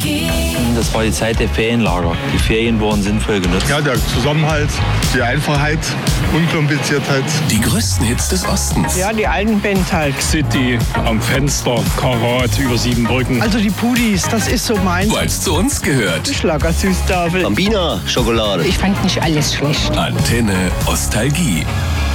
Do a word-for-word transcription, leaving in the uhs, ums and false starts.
Das war die Zeit der Ferienlager. Die Ferien wurden sinnvoll genutzt. Ja, der Zusammenhalt, die Einfachheit, Unkompliziertheit. Die größten Hits des Ostens. Ja, die alten Bands halt. City, am Fenster, Karat, über sieben Brücken. Also die Pudis, das ist so meins. Weil's zu uns gehört. Schlagersüßtafel. Bambina Schokolade. Ich fand nicht alles schlecht. Antenne Ostalgie.